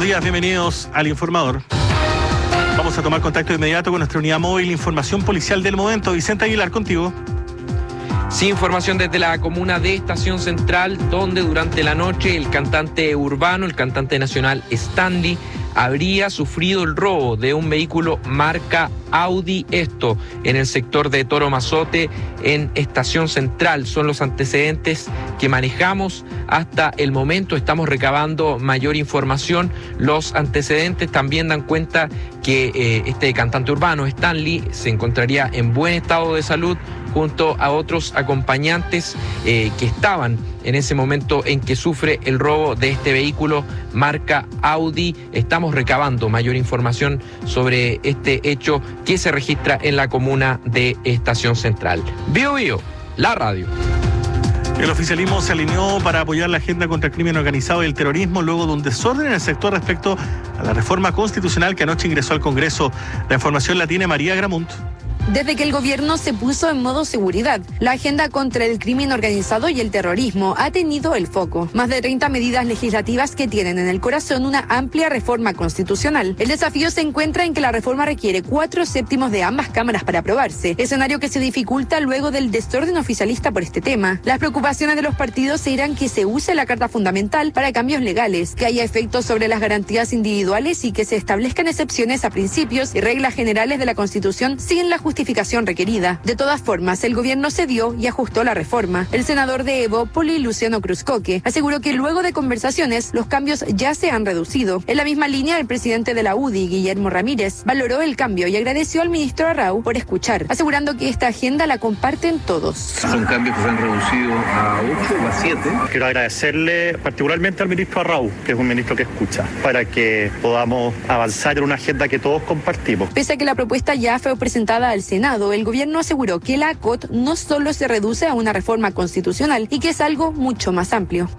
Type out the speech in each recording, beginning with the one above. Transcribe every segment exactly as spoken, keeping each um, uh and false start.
días, bienvenidos al Informador. Vamos a tomar contacto de inmediato con nuestra unidad móvil Información Policial del momento. Vicente Aguilar, contigo. Sí, información desde la comuna de Estación Central, donde durante la noche el cantante urbano, el cantante nacional Stanley, habría sufrido el robo de un vehículo marca Audi, esto en el sector de Toro Mazote, en Estación Central. Son los antecedentes que manejamos hasta el momento. Estamos recabando mayor información. Los antecedentes también dan cuenta que eh, este cantante urbano, Stanley, se encontraría en buen estado de salud junto a otros acompañantes eh, que estaban en ese momento en que sufre el robo de este vehículo marca Audi. Estamos recabando mayor información sobre este hecho que se registra en la comuna de Estación Central. Bio Bio, la radio. El oficialismo se alineó para apoyar la agenda contra el crimen organizado y el terrorismo luego de un desorden en el sector respecto a la reforma constitucional que anoche ingresó al Congreso. La información la tiene María Gramunt. Desde que el gobierno se puso en modo seguridad, la agenda contra el crimen organizado y el terrorismo ha tenido el foco. Más de treinta medidas legislativas que tienen en el corazón una amplia reforma constitucional. El desafío se encuentra en que la reforma requiere cuatro séptimos de ambas cámaras para aprobarse, escenario que se dificulta luego del desorden oficialista por este tema. Las preocupaciones de los partidos eran que se use la Carta Fundamental para cambios legales, que haya efectos sobre las garantías individuales y que se establezcan excepciones a principios y reglas generales de la Constitución sin la justicia justificación requerida. De todas formas, el gobierno cedió y ajustó la reforma. El senador de Evópoli, Luciano Cruzcoque, aseguró que luego de conversaciones, los cambios ya se han reducido. En la misma línea, el presidente de la U D I, Guillermo Ramírez, valoró el cambio y agradeció al ministro Arrau por escuchar, asegurando que esta agenda la comparten todos. Son cambios que se han reducido a ocho o a siete. Quiero agradecerle particularmente al ministro Arrau, que es un ministro que escucha, para que podamos avanzar en una agenda que todos compartimos. Pese a que la propuesta ya fue presentada al Senado, el gobierno aseguró que la A C O T no solo se reduce a una reforma constitucional y que es algo mucho más amplio.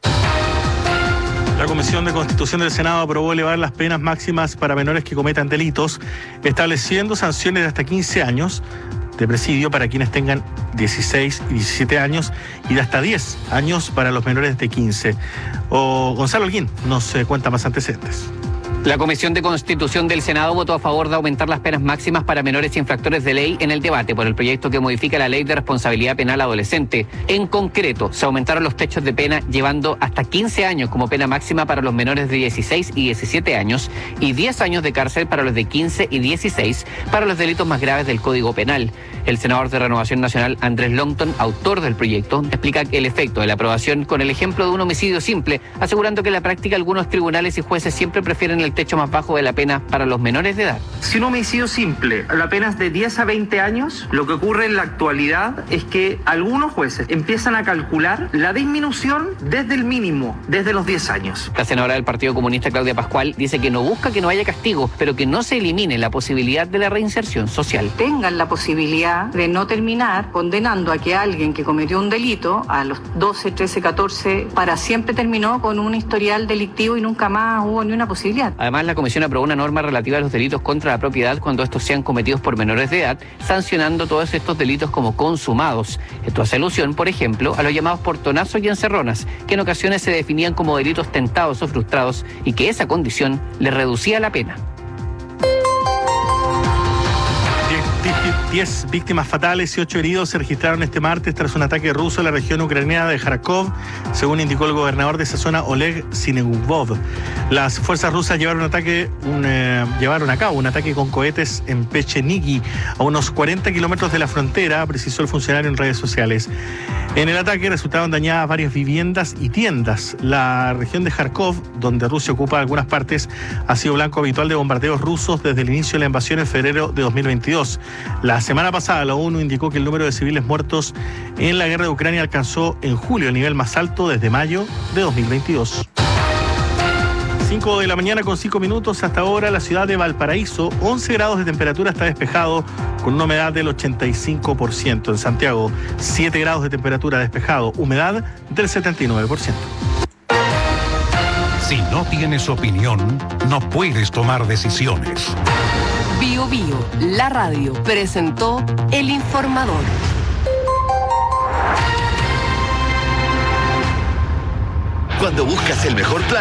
La Comisión de Constitución del Senado aprobó elevar las penas máximas para menores que cometan delitos, estableciendo sanciones de hasta quince años de presidio para quienes tengan dieciséis y diecisiete años y de hasta diez años para los menores de quince. O Gonzalo Holguín nos eh, cuenta más antecedentes. La Comisión de Constitución del Senado votó a favor de aumentar las penas máximas para menores infractores de ley en el debate por el proyecto que modifica la Ley de Responsabilidad Penal Adolescente. En concreto, se aumentaron los techos de pena llevando hasta quince años como pena máxima para los menores de dieciséis y diecisiete años y diez años de cárcel para los de quince y dieciséis para los delitos más graves del Código Penal. El senador de Renovación Nacional, Andrés Longton, autor del proyecto, explica el efecto de la aprobación con el ejemplo de un homicidio simple, asegurando que en la práctica algunos tribunales y jueces siempre prefieren el techo más bajo de la pena para los menores de edad. Si un homicidio simple, la pena es de diez a veinte años, lo que ocurre en la actualidad es que algunos jueces empiezan a calcular la disminución desde el mínimo, desde los diez años. La senadora del Partido Comunista, Claudia Pascual, dice que no busca que no haya castigo, pero que no se elimine la posibilidad de la reinserción social. Tengan la posibilidad de no terminar condenando a que alguien que cometió un delito a los doce, trece, catorce, para siempre terminó con un historial delictivo y nunca más hubo ni una posibilidad. Además, la Comisión aprobó una norma relativa a los delitos contra la propiedad cuando estos sean cometidos por menores de edad, sancionando todos estos delitos como consumados. Esto hace alusión, por ejemplo, a los llamados portonazos y encerronas, que en ocasiones se definían como delitos tentados o frustrados y que esa condición les reducía la pena. diez víctimas fatales y ocho heridos se registraron este martes tras un ataque ruso en la región ucraniana de Kharkov, según indicó el gobernador de esa zona, Oleg Sinegubov. Las fuerzas rusas llevaron, ataque, un, eh, llevaron a cabo un ataque con cohetes en Pechenigi, a unos cuarenta kilómetros de la frontera, precisó el funcionario en redes sociales. En el ataque resultaron dañadas varias viviendas y tiendas. La región de Kharkov, donde Rusia ocupa algunas partes, ha sido blanco habitual de bombardeos rusos desde el inicio de la invasión en febrero de dos mil veintidós. La semana pasada la ONU indicó que el número de civiles muertos en la guerra de Ucrania alcanzó en julio el nivel más alto desde mayo de dos mil veintidós. cinco de la mañana con cinco minutos. Hasta ahora la ciudad de Valparaíso, once grados de temperatura, está despejado con una humedad del ochenta y cinco por ciento. En Santiago, siete grados de temperatura, despejado, humedad del setenta y nueve por ciento. Si no tienes opinión, no puedes tomar decisiones. Bio Bio, la radio, presentó El Informador. Cuando buscas el mejor plan,